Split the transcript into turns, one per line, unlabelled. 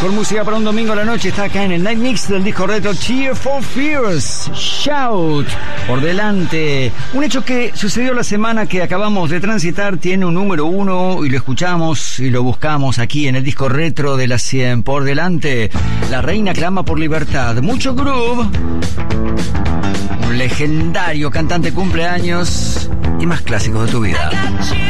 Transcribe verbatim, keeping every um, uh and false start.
mejor música para un domingo a la noche está acá en el Night Mix del disco retro Tear for Fears. Shout. Por delante. Un hecho que sucedió la semana que acabamos de transitar tiene un número uno y lo escuchamos y lo buscamos aquí en el disco retro de las cien. Por delante. La reina clama por libertad. Mucho groove. Un legendario cantante cumpleaños y más clásicos de tu vida.